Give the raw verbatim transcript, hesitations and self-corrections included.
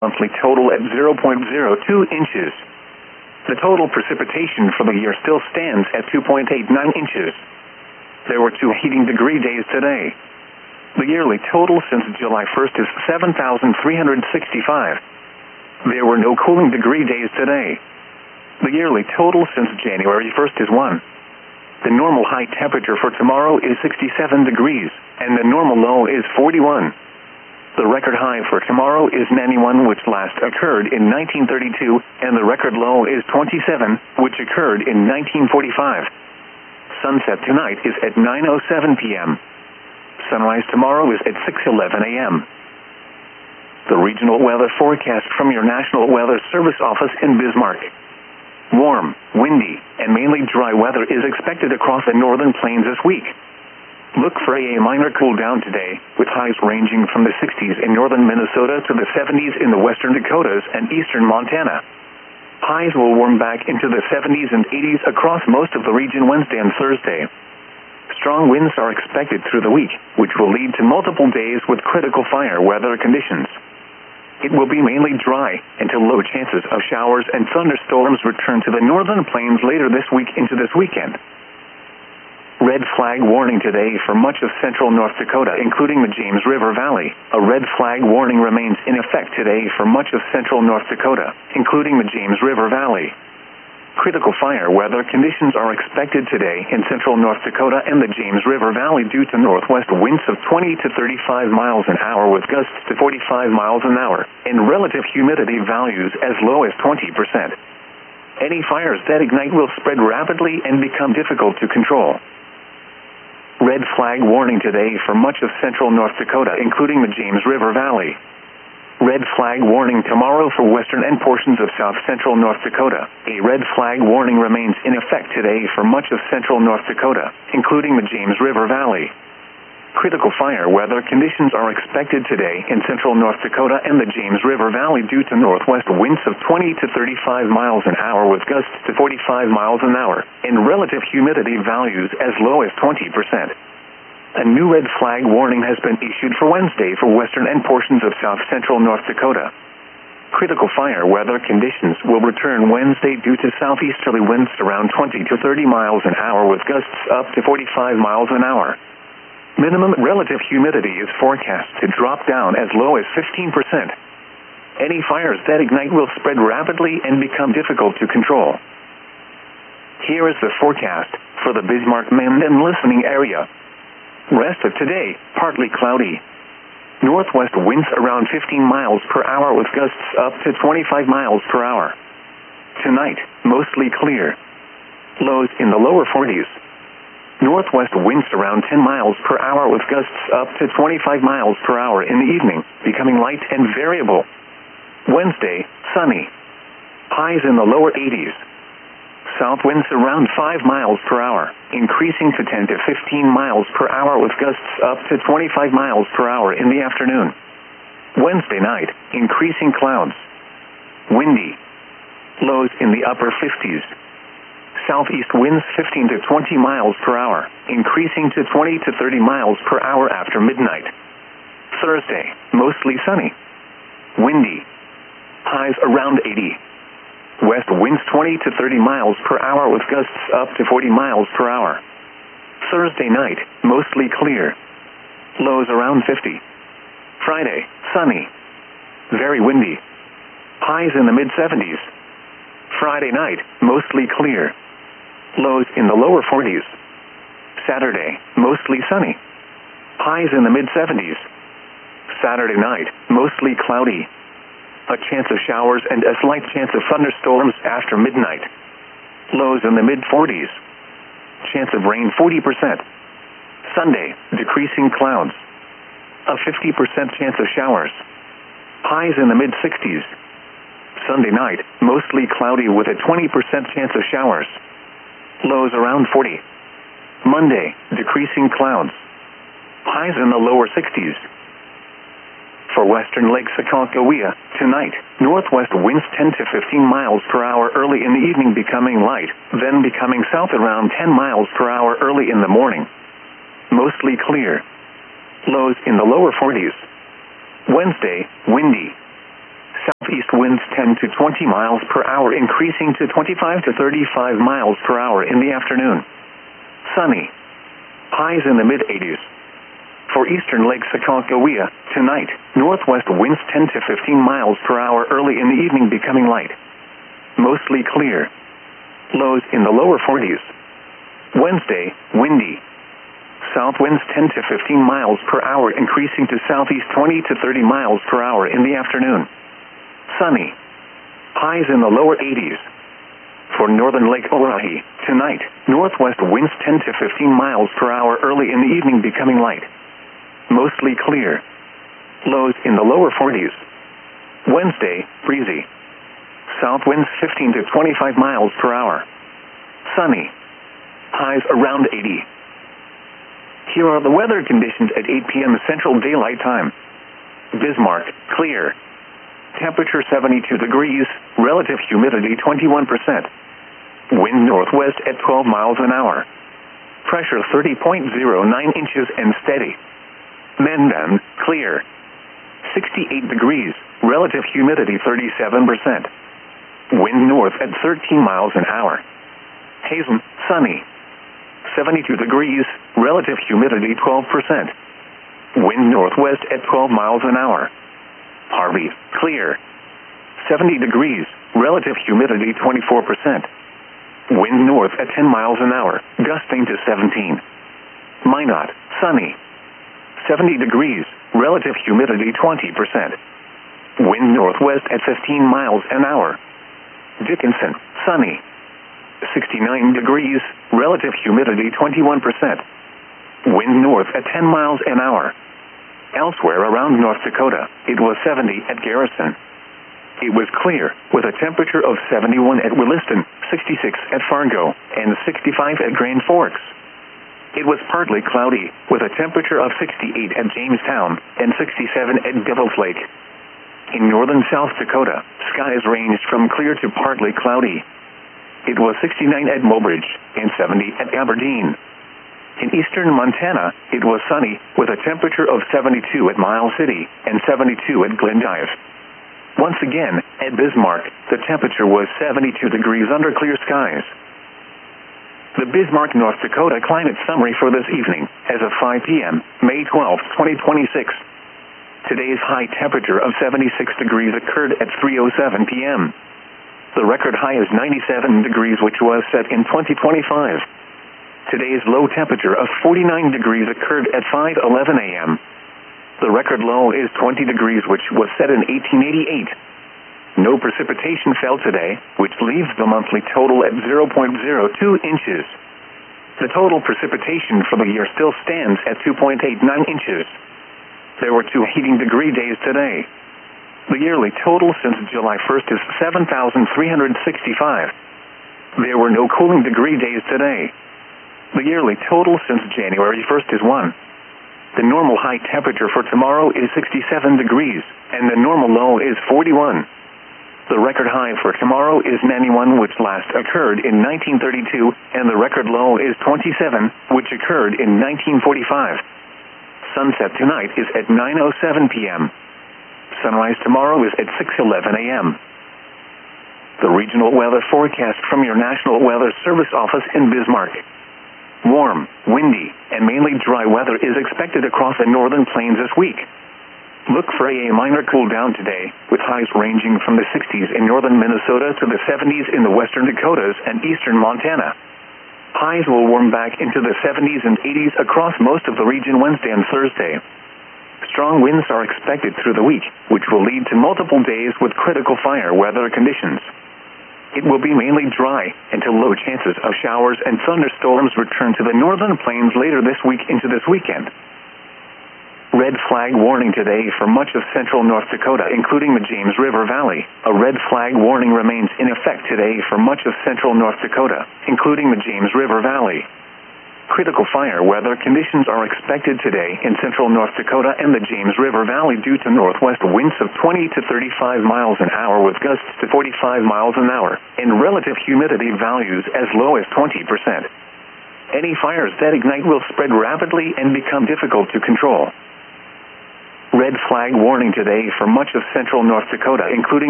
Monthly total at zero point zero two inches. The total precipitation for the year still stands at two point eight nine inches. There were two heating degree days today. The yearly total since July first is seven thousand three hundred sixty-five. There were no cooling degree days today. The yearly total since January first is one. The normal high temperature for tomorrow is sixty-seven degrees, and the normal low is forty-one. The record high for tomorrow is ninety-one, which last occurred in nineteen thirty-two, and the record low is twenty-seven, which occurred in nineteen forty-five. Sunset tonight is at nine oh seven p m Sunrise tomorrow is at six eleven a m The regional weather forecast from your National Weather Service office in Bismarck. Warm, windy, and mainly dry weather is expected across the northern plains this week. Look for a minor cool down today, with highs ranging from the sixties in northern Minnesota to the seventies in the western Dakotas and eastern Montana. Highs will warm back into the seventies and eighties across most of the region Wednesday and Thursday. Strong winds are expected through the week, which will lead to multiple days with critical fire weather conditions. It will be mainly dry until low chances of showers and thunderstorms return to the northern plains later this week into this weekend. Red flag warning today for much of central North Dakota, including the James River Valley. A red flag warning remains in effect today for much of central North Dakota, including the James River Valley. Critical fire weather conditions are expected today in central North Dakota and the James River Valley due to northwest winds of twenty to thirty-five miles an hour with gusts to forty-five miles an hour, and relative humidity values as low as twenty percent. Any fires that ignite will spread rapidly and become difficult to control. Red flag warning today for much of central North Dakota, including the James River Valley. Red flag warning tomorrow for western and portions of south central North Dakota. A red flag warning remains in effect today for much of central North Dakota, including the James River Valley. Critical fire weather conditions are expected today in central North Dakota and the James River Valley due to northwest winds of twenty to thirty-five miles an hour with gusts to forty-five miles an hour, and relative humidity values as low as twenty percent. A new red flag warning has been issued for Wednesday for western and portions of south central North Dakota. Critical fire weather conditions will return Wednesday due to southeasterly winds around twenty to thirty miles an hour with gusts up to forty-five miles an hour. Minimum relative humidity is forecast to drop down as low as fifteen percent. Any fires that ignite will spread rapidly and become difficult to control. Here is the forecast for the Bismarck-Minden and listening area. Rest of today, partly cloudy. Northwest winds around fifteen miles per hour with gusts up to twenty-five miles per hour. Tonight, mostly clear. Lows in the lower forties. Northwest winds around ten miles per hour with gusts up to twenty-five miles per hour in the evening, becoming light and variable. Wednesday, sunny. Highs in the lower eighties. South winds around five miles per hour, increasing to ten to fifteen miles per hour with gusts up to twenty-five miles per hour in the afternoon. Wednesday night, increasing clouds. Windy. Lows in the upper fifties. Southeast winds fifteen to twenty miles per hour, increasing to twenty to thirty miles per hour after midnight. Thursday, mostly sunny. Windy. Highs around eighty. West winds twenty to thirty miles per hour with gusts up to forty miles per hour. Thursday night, mostly clear. Lows around fifty. Friday, sunny. Very windy. Highs in the mid seventies. Friday night, mostly clear. Lows in the lower forties. Saturday, mostly sunny. Highs in the mid seventies. Saturday night, mostly cloudy. A chance of showers and a slight chance of thunderstorms after midnight. Lows in the mid forties. Chance of rain forty percent. Sunday, decreasing clouds. A fifty percent chance of showers. Highs in the mid sixties. Sunday night, mostly cloudy with a twenty percent chance of showers. Lows around forty. Monday, decreasing clouds. Highs in the lower sixties. For western Lake Sakalkawea, tonight, northwest winds ten to fifteen miles per hour early in the evening becoming light, then becoming south around ten miles per hour early in the morning. Mostly clear. Lows in the lower forties. Wednesday, windy. southeast winds ten to twenty miles per hour, increasing to twenty-five to thirty-five miles per hour in the afternoon. Sunny. Highs in the mid-eighties. For eastern Lake Sacagawea, tonight, northwest winds ten to fifteen miles per hour early in the evening, becoming light. Mostly clear. Lows in the lower forties. Wednesday, windy. South winds ten to fifteen miles per hour, increasing to southeast twenty to thirty miles per hour in the afternoon. Sunny. Highs in the lower eighties. For northern Lake Oahe, tonight, northwest winds ten to fifteen miles per hour early in the evening, becoming light. Mostly clear. Lows in the lower forties. Wednesday, breezy. South winds fifteen to twenty-five miles per hour. Sunny. Highs around eighty. Here are the weather conditions at eight p m Central Daylight Time. Bismarck, clear. Temperature seventy-two degrees, relative humidity twenty-one percent. Wind northwest at twelve miles an hour. Pressure thirty point zero nine inches and steady. Mendon, clear. sixty-eight degrees, relative humidity thirty-seven percent. Wind north at thirteen miles an hour. Hazen, sunny. seventy-two degrees, relative humidity twelve percent. Wind northwest at twelve miles an hour. Harvey, clear. seventy degrees, relative humidity twenty-four percent. Wind north at ten miles an hour, gusting to seventeen. Minot, sunny. seventy degrees, relative humidity twenty percent. Wind northwest at fifteen miles an hour. Dickinson, sunny. sixty-nine degrees, relative humidity twenty-one percent. Wind north at ten miles an hour. Elsewhere around North Dakota, it was seventy at Garrison. It was clear, with a temperature of seventy-one at Williston, sixty-six at Fargo, and sixty-five at Grand Forks. It was partly cloudy, with a temperature of sixty-eight at Jamestown, and sixty-seven at Devil's Lake. In northern South Dakota, skies ranged from clear to partly cloudy. It was sixty-nine at Mobridge, and seventy at Aberdeen. In eastern Montana, it was sunny, with a temperature of seventy-two at Miles City, and seventy-two at Glendive. Once again, at Bismarck, the temperature was seventy-two degrees under clear skies. The Bismarck, North Dakota climate summary for this evening, as of five p m, May twelfth, twenty twenty-six. Today's high temperature of seventy-six degrees occurred at three oh seven p m The record high is ninety-seven degrees, which was set in twenty twenty-five. Today's low temperature of forty-nine degrees occurred at five eleven a m The record low is twenty degrees, which was set in eighteen eighty-eight. No precipitation fell today, which leaves the monthly total at zero point zero two inches. The total precipitation for the year still stands at two point eight nine inches. There were two heating degree days today. The yearly total since July first is seven thousand three hundred sixty-five. There were no cooling degree days today. The yearly total since January first is one. The normal high temperature for tomorrow is sixty-seven degrees, and the normal low is forty-one. The record high for tomorrow is ninety-one, which last occurred in nineteen thirty-two, and the record low is twenty-seven, which occurred in nineteen forty-five. Sunset tonight is at nine oh seven p m Sunrise tomorrow is at six eleven a m The regional weather forecast from your National Weather Service office in Bismarck. Warm, windy, and mainly dry weather is expected across the northern plains this week. Look for a minor cool down today, with highs ranging from the sixties in northern Minnesota to the seventies in the western Dakotas and eastern Montana. Highs will warm back into the seventies and eighties across most of the region Wednesday and Thursday. Strong winds are expected through the week, which will lead to multiple days with critical fire weather conditions. It will be mainly dry until low chances of showers and thunderstorms return to the northern plains later this week into this weekend. Red flag warning today for much of central North Dakota, including the James River Valley. A red flag warning remains in effect today for much of central North Dakota, including the James River Valley. Critical fire weather conditions are expected today in central North Dakota and the James River Valley due to northwest winds of twenty to thirty-five miles an hour with gusts to forty-five miles an hour, and relative humidity values as low as twenty percent. Any fires that ignite will spread rapidly and become difficult to control. Red flag warning today for much of central North Dakota, including